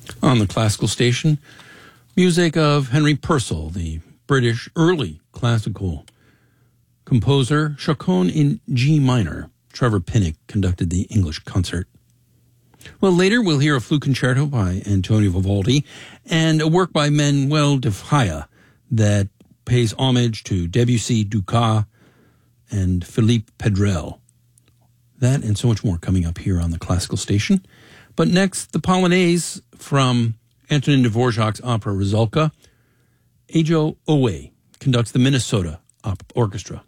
On the classical station, music of Henry Purcell, the British early classical composer, Chaconne in G minor. Trevor Pinnock conducted the English concert. Well, later we'll hear a flute concerto by Antonio Vivaldi and a work by Manuel de Falla that pays homage to Debussy, Dukas, and Philippe Pedrel. That and so much more coming up here on the classical station. But next, the Polonaise from Antonin Dvorak's opera Rusalka. Ejo Owe conducts the Minnesota Orchestra.